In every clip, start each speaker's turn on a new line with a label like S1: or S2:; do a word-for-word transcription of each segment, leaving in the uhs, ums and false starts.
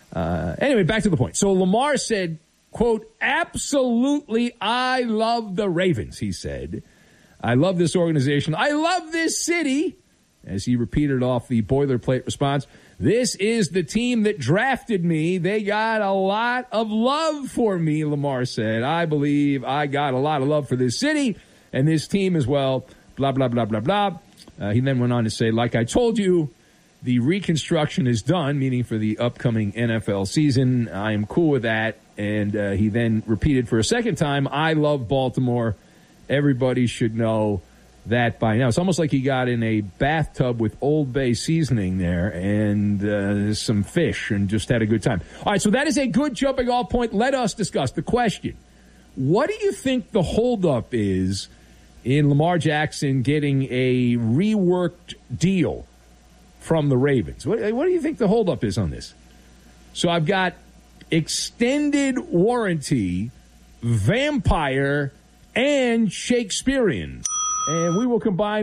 S1: Uh, anyway, back to the point. So Lamar said, quote, absolutely, I love the Ravens, he said. I love this organization. I love this city. As he repeated off the boilerplate response, this is the team that drafted me. They got a lot of love for me, Lamar said. I believe I got a lot of love for this city and this team as well, blah, blah, blah, blah, blah. Uh, he then went on to say, like I told you, the reconstruction is done, meaning for the upcoming N F L season. I am cool with that. And uh, he then repeated for a second time, I love Baltimore. Everybody should know that by now. It's almost like he got in a bathtub with Old Bay seasoning there and uh, some fish and just had a good time. All right, so that is a good jumping off point. Let us discuss the question. What do you think the holdup is in Lamar Jackson getting a reworked deal from the Ravens? What, what do you think the holdup is on this? So I've got extended warranty, vampire, and Shakespearean. And we will combine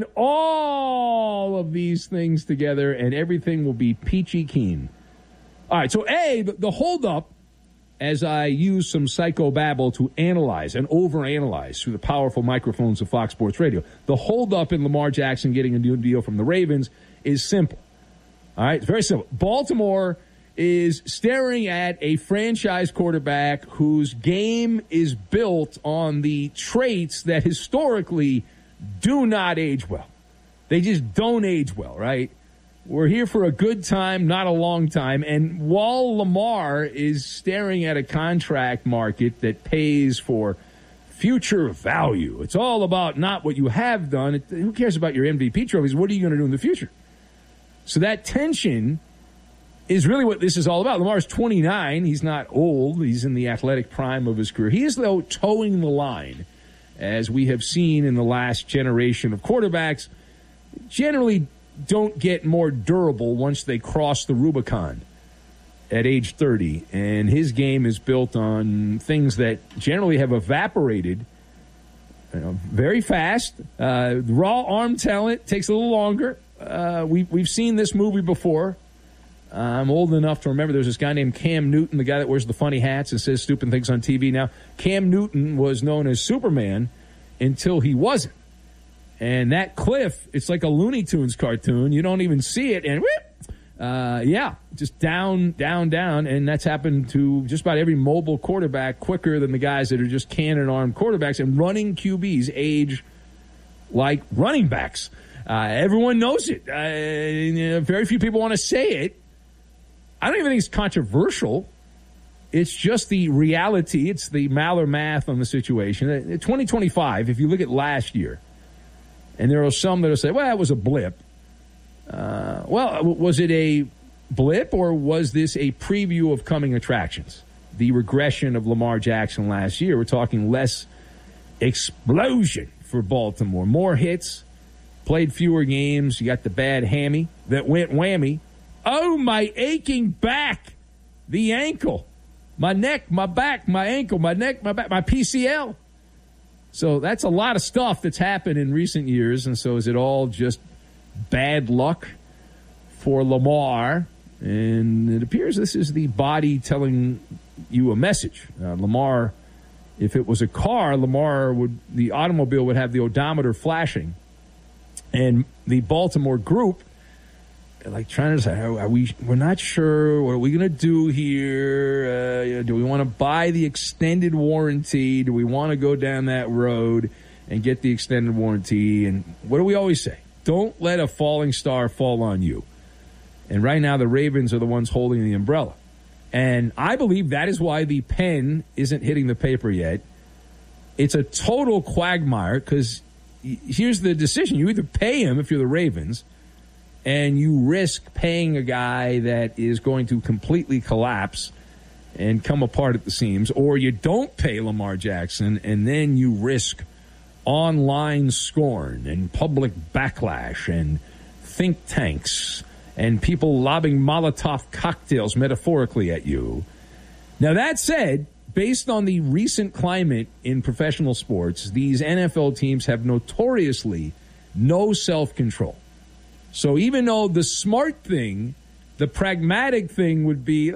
S1: all of these things together, and everything will be peachy keen. All right, so A, the, the holdup, as I use some psychobabble to analyze and overanalyze through the powerful microphones of Fox Sports Radio, the holdup in Lamar Jackson getting a new deal from the Ravens is simple. All right, it's very simple. Baltimore is staring at a franchise quarterback whose game is built on the traits that historically do not age well. They just don't age well, right? We're here for a good time, not a long time. And while Lamar is staring at a contract market that pays for future value, it's all about not what you have done. It, who cares about your M V P trophies? What are you going to do in the future? So that tension is really what this is all about. Lamar's twenty-nine. He's not old. He's in the athletic prime of his career. He is, though, towing the line, as we have seen in the last generation of quarterbacks. Generally don't get more durable once they cross the Rubicon at age thirty. And his game is built on things that generally have evaporated, you know, very fast. Uh, raw arm talent takes a little longer. Uh, we, we've seen this movie before. Uh, I'm old enough to remember there's this guy named Cam Newton, the guy that wears the funny hats and says stupid things on T V now. Cam Newton was known as Superman until he wasn't. And that cliff, it's like a Looney Tunes cartoon. You don't even see it. And whoop, uh, yeah, just down, down, down. And that's happened to just about every mobile quarterback quicker than the guys that are just cannon-armed quarterbacks. And running Q Bs age like running backs. Uh, everyone knows it. Uh, you know, very few people want to say it. I don't even think it's controversial. It's just the reality. It's the Maller math on the situation. twenty twenty-five, if you look at last year, and there are some that will say, well, it was a blip. Uh, well, was it a blip, or was this a preview of coming attractions? The regression of Lamar Jackson last year. We're talking less explosion for Baltimore. More hits, played fewer games. You got the bad hammy that went whammy. Oh, my aching back, the ankle, my neck, my back, my ankle, my neck, my back, my P C L. So that's a lot of stuff that's happened in recent years. And so is it all just bad luck for Lamar? And it appears this is the body telling you a message. Uh, Lamar, if it was a car, Lamar would, the automobile would have the odometer flashing. And the Baltimore group, like trying to say, are we, we're not sure. What are we going to do here? Uh, you know, do we want to buy the extended warranty? Do we want to go down that road and get the extended warranty? And what do we always say? Don't let a falling star fall on you. And right now the Ravens are the ones holding the umbrella. And I believe that is why the pen isn't hitting the paper yet. It's a total quagmire because here's the decision. You either pay him if you're the Ravens, and you risk paying a guy that is going to completely collapse and come apart at the seams, or you don't pay Lamar Jackson, and then you risk online scorn and public backlash and think tanks and people lobbing Molotov cocktails metaphorically at you. Now, that said, based on the recent climate in professional sports, these N F L teams have notoriously no self-control. So even though the smart thing, the pragmatic thing would be,